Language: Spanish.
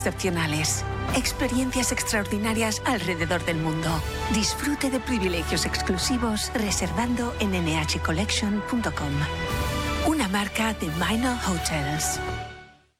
excepcionales. Experiencias extraordinarias alrededor del mundo. Disfrute de privilegios exclusivos reservando en nhcollection.com. Una marca de Minor Hotels.